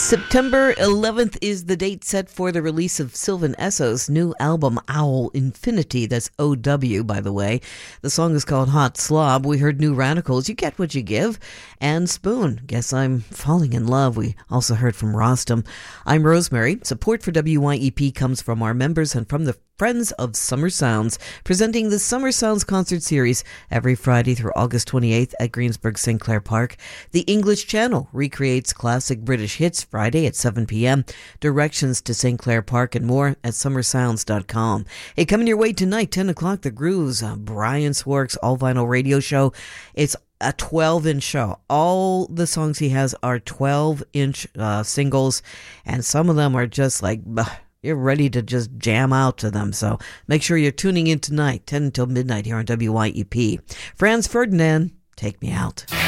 September 11th is the date set for the release of Sylvan Esso's new album, Owl Infinity. That's OW, by the way. The song is called Hot Slob. We heard New Radicals, You Get What You Give, and Spoon, Guess I'm Falling in Love. We also heard from Rostam. I'm Rosemary. Support for WYEP comes from our members and from the Friends of Summer Sounds, presenting the Summer Sounds concert series every Friday through August 28th at Greensburg St. Clair Park. The English Channel recreates classic British hits Friday at 7 p.m. Directions to St. Clair Park and more at summersounds.com. Hey, coming your way tonight, 10 o'clock, The Grooves, Brian Swark's all-vinyl radio show. It's a 12-inch show. All the songs he has are 12-inch singles, and some of them are just like... You're ready to just jam out to them. So make sure you're tuning in tonight, 10 until midnight here on WYEP. Franz Ferdinand, Take Me Out.